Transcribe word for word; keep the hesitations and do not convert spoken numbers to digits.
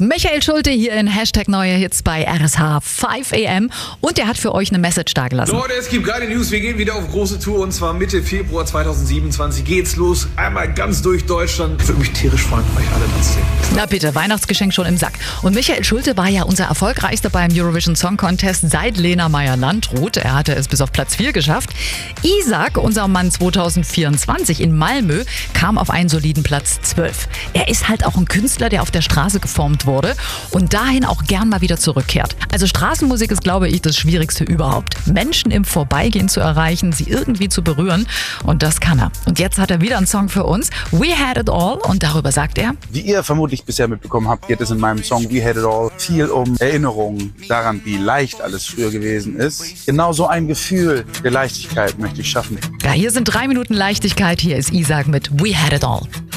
Michael Schulte hier in Hashtag Neue Hits bei R S H fünf A M und der hat für euch eine Message dagelassen. Leute, es gibt geile News. Wir gehen wieder auf große Tour und zwar Mitte Februar zweitausendsiebenundzwanzig geht's los. Einmal ganz durch Deutschland. Ich würde mich tierisch freuen, euch alle da zu sehen. Na bitte, Weihnachtsgeschenk schon im Sack. Und Michael Schulte war ja unser erfolgreichster beim Eurovision Song Contest seit Lena Meyer-Landrut. Er hatte es bis auf Platz vier geschafft. Isaac, unser Mann zweitausendvierundzwanzig in Malmö, kam auf einen soliden Platz zwölf. Er ist halt auch ein Künstler, der auf der Straße geformt wurde und dahin auch gern mal wieder zurückkehrt. Also Straßenmusik ist, glaube ich, das Schwierigste überhaupt. Menschen im Vorbeigehen zu erreichen, sie irgendwie zu berühren, und das kann er. Und jetzt hat er wieder einen Song für uns, We Had It All, und darüber sagt er: Wie ihr vermutlich bisher mitbekommen habt, geht es in meinem Song We Had It All viel um Erinnerungen daran, wie leicht alles früher gewesen ist. Genau so ein Gefühl der Leichtigkeit möchte ich schaffen. Ja, hier sind drei Minuten Leichtigkeit. Hier ist Isaac mit We Had It All.